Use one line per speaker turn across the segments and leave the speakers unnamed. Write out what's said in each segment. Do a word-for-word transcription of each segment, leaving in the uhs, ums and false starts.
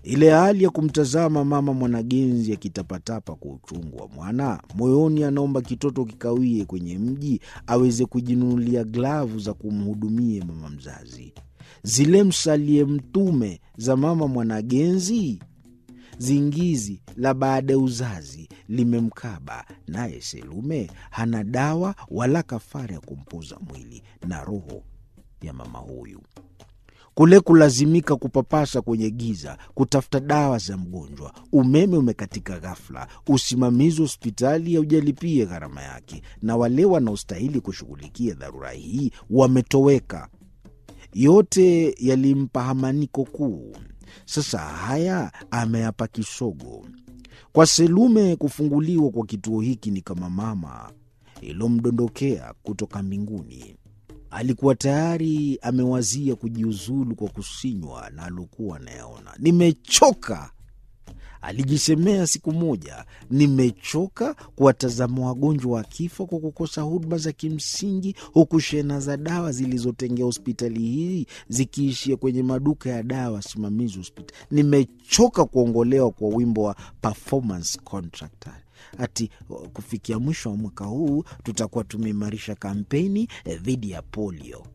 Ile hali ya kumtazama mama Mwanagenzi akitapatapa kwa uchungu wa mwana, moyoni anaomba kitoto kikawie kwenye mji aweze kujinunulia glavu za kumhudumie mama mzazi. Zile msalie mtume za mama Mwanagenzi, zingizi la baada ya uzazi limemkaba, naye Selume hana dawa wala kafara ya kumpoza mwili na roho ya mama huyu. Kule kulazimika kupapasa kwenye giza kutafuta dawa za mgonjwa, umeme umekatika ghafla, usimamizi wa hospitali haujalipia gharama yake, na wale wanaostahili kushughulikia dharura hii wametoweka. Yote yalimpa hamaniko kuu. Sasa haya ameyapa kisogo. Kwa Selume, kufunguliwa kwa kituo hiki ni kama mama ilomdondokea kutoka mbinguni. Alikuwa tayari amewazia kujiuzulu kwa kusinywa na alokuwa anayaona. Nimechoka, alijisemea siku moja, nimechoka kuwatazama wagonjwa wakifa kwa kukosa huduma za kimsingi, huku shehena za dawa zilizotengea hospitali hii zikiishia kwenye maduka ya dawa simamizi hospitali. Nimechoka kuongolewa kwa wimbo wa performance contract. Ati kufikia mwisho wa mwaka huu tutakuwa tumeimarisha kampeni dhidi ya polio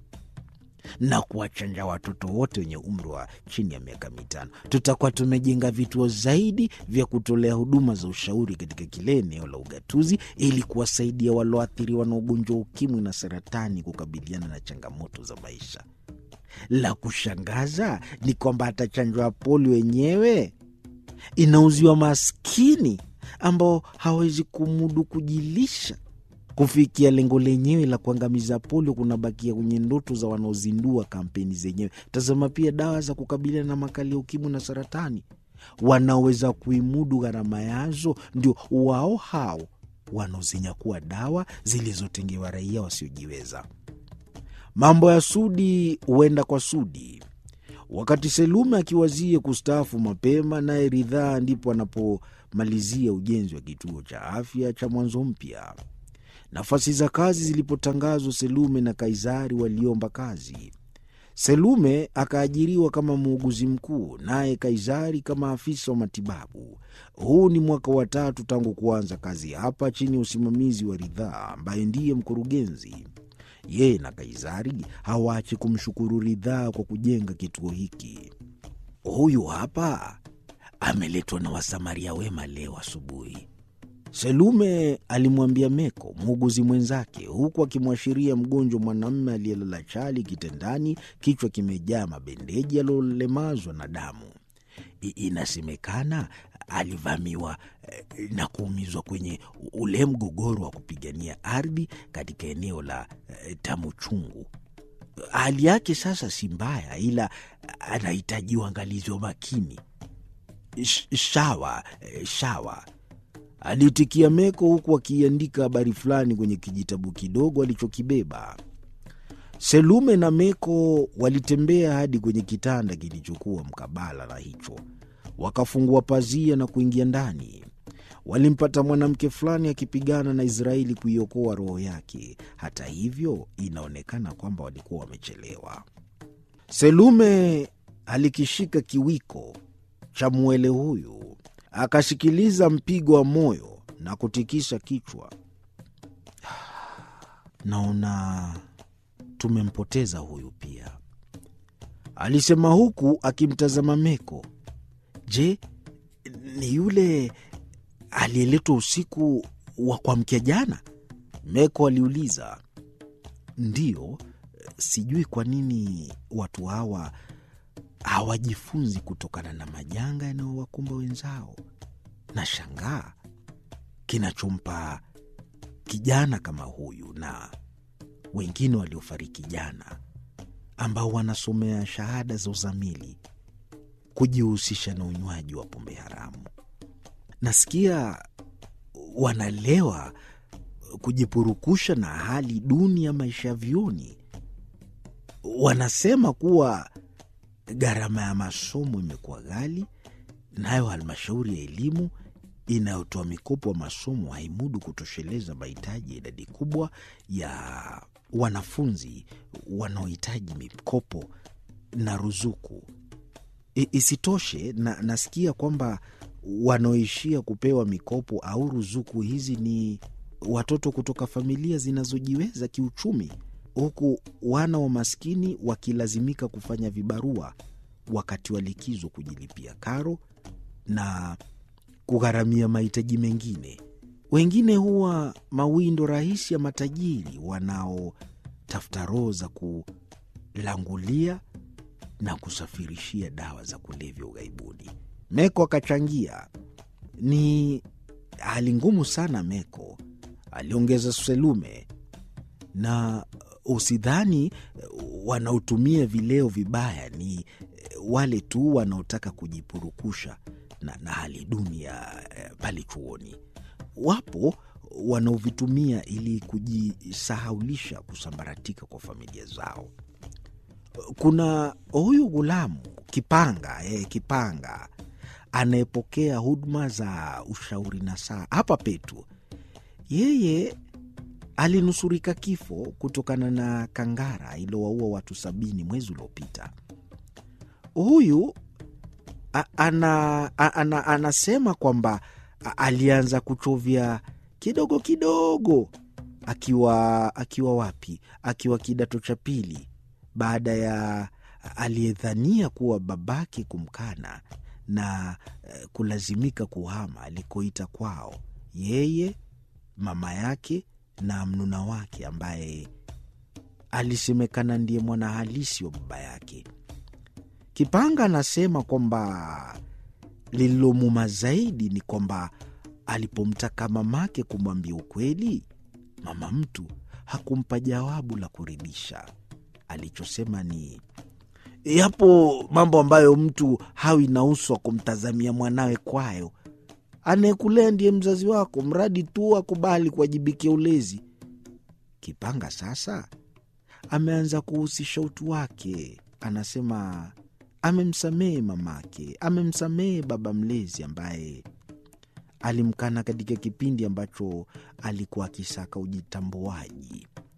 na kuwachanja watoto wote wenye umri wa chini ya miaka mitano. Tutakuwa tumejenga vituo zaidi vya kutolea huduma za ushauri katika kile eneo la ugatuzi ili kuwasaidia walioathiriwa na ugonjwa wa ukimwi na saratani kukabiliana na changamoto za maisha. La kushangaza ni kwamba hata chanjo ya polio wenyewe inauziwa maskini ambao hawezi kumudu kujilisha. Kufikia lengo lenyewe la kuangamiza polio kunabakia kwenye ndoto za wanaozindua kampeni zenyewe. Tazama pia dawa za kukabiliana na makali ya ukimwi na saratani. Wanaoweza kuimudu gharama yazo ndio wao hao wanaozinyakua dawa zilizotengewa raia wasiojiweza. Mambo ya Sudi huenda kwa Sudi. Wakati Selume akiwazia kustaafu mapema, naye Ridhaa ndipo anapomalizia ujenzi wa kituo cha afya cha Mwanzo Mpya. Nafasi za kazi zilipotangazwa, Selume na Kaizari waliomba kazi. Selume akaajiriwa kama muuguzi mkuu, naye Kaizari kama afisa wa matibabu. Huu ni mwaka wa tatu tangu kuanza kazi hapa chini ya usimamizi wa Ridhaa ambaye ndiye mkurugenzi. Yeye na Kaizari hawaachi kumshukuru Ridhaa kwa kujenga kituo hiki. Huyu hapa ameletwa na wasamaria wema leo asubuhi, Selume alimwambia Meko, muuguzi mwenzake, huku akimwashiria mgonjwa mwanamume aliyelala chali kitandani, kichwa kimejaa mabendeji aliyolemazwa na damu. Inasemekana alivamiwa eh, na kuumizwa kwenye ule mgogoro wa kupigania ardhi katika eneo la eh, Tamu Chungu. Hali yake sasa si mbaya, ila anahitaji uangalizi wa makini. Shawa, shawa, alitikia Meko huku akiandika habari fulani kwenye kijitabu kidogo alichokibeba. Selume na Meko walitembea hadi kwenye kitanda kilichokuwa mkabala na hicho. Wakafungua pazia na kuingia ndani. Walimpata mwanamke fulani akipigana na Israeli kuiokoa roho yake. Hata hivyo, inaonekana kwamba walikuwa wamechelewa. Selume alikishika kiwiko cha mwele huyu, akasikiliza mpigo wa moyo na kutikisa kichwa. Naona tumempoteza huyu pia, alisema huku akimtazama Meko. Je, ni yule aliyeletwa usiku wa kuamkia jana? Meko aliuliza. Ndiyo, sijui kwa nini watu hawa hawajifunzi kutokana na majanga yanayowakumba wenzao. Na shangaa kinachompa kijana kama huyu na wengine waliofariki jana ambao wanasomea shahada za uzamili kujihusisha na unywaji wa pombe haramu. Nasikia wanalewa kujipurukusha na hali duni ya maisha vyoni. Wanasema kuwa gharama ya masomo imekuwa ghali, nayo halmashauri ya elimu inayotoa mikopo wa masomo haimudu kutosheleza mahitaji ya idadi kubwa ya wanafunzi wanaohitaji mikopo na ruzuku. I, isitoshe na, nasikia kwamba wanaoishia kupewa mikopo au ruzuku hizi ni watoto kutoka familia zinazojiweza kiuchumi, huku wana wa maskini wakilazimika kufanya vibarua wakati wa likizo kujilipia karo na kugharamia mahitaji mengine. Wengine huwa mawindo rahisi ya matajiri wanaotafuta roho za kulangulia na kusafirishia dawa za kulevya ughaibuni. Meko akachangia. Ni hali ngumu sana Meko, aliongeza Selume, na usidhani wanaotumia vileo vibaya ni wale tu wanaotaka kujipurukusha na, na hali duni ya pale chuoni. Wapo wanaovitumia ili kujisahaulisha kusambaratika kwa familia zao. Kuna huyu Gulamu Kipanga, eh, Kipanga anayepokea huduma za ushauri na saa hapa petu. Yeye alinusurika kifo kutokana na kangara iliyowaua watu sabini mwezi uliopita. Huyu a, ana, a, ana, anasema kwamba a, alianza kuchovya kidogo kidogo akiwa akiwa wapi? Akiwa kidato cha pili, baada ya aliyedhania kuwa babake kumkana na uh, kulazimika kuhama alikoita kwao, yeye, mama yake na mnuna wake ambaye alisemekana ndiye mwana halisi wa baba yake. Kipanga anasema kwamba lililomuma zaidi ni kwamba alipomtaka mamake kumwambia ukweli, mama mtu hakumpa jawabu la kuridhisha. Alichosema ni, yapo mambo ambayo mtu hawi na uso wa kumtazamia mwanawe kwayo. Anayekulea ndiye mzazi wako, mradi tu akubali kuwajibikia ulezi. Kipanga sasa ameanza kuhusisha utu wake. Anasema amemsamehe mamake, amemsamehe baba mlezi ambaye alimkana katika kipindi ambacho alikuwa akisaka ujitambuaji.